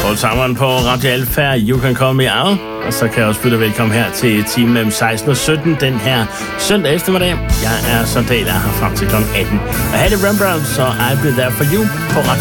Og sammen på Radio Alfa, You Can Call Me Out. Og så kan jeg også byde velkommen her til timen mellem 16 og 17 den her søndag eftermiddag. Jeg er Sondal, her frem til kl. 18. Og have det Rembrandt, så I'll Be There For You på Radio